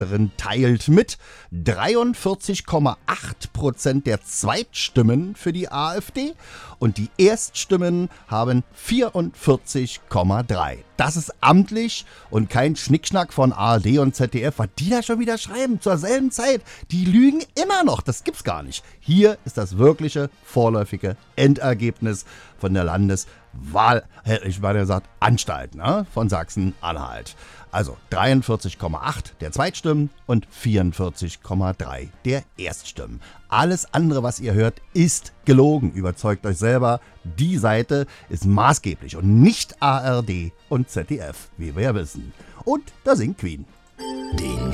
teilt mit. 43,8% der Zweitstimmen für die AfD und die Erststimmen haben 44,3%. Das ist amtlich und kein Schnickschnack von ARD und ZDF, was die da schon wieder schreiben zur selben Zeit. Die lügen immer noch, das gibt's gar nicht. Hier ist das wirkliche vorläufige Endergebnis von der Anstalt, ne, von Sachsen-Anhalt. Also 43,8 der Zweitstimmen und 44,3 der Erststimmen. Alles andere, was ihr hört, ist gelogen. Überzeugt euch selber, die Seite ist maßgeblich und nicht ARD und ZDF, wie wir ja wissen. Und da singt Queen. Den